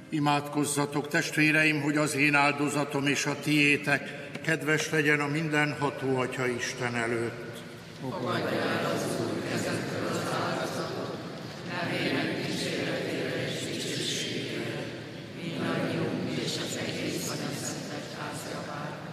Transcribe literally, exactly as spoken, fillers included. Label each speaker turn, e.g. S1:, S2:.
S1: Imádkozzatok, testvéreim, hogy az én áldozatom és a tiétek kedves legyen a mindenható Atya Isten előtt.
S2: Fogadj el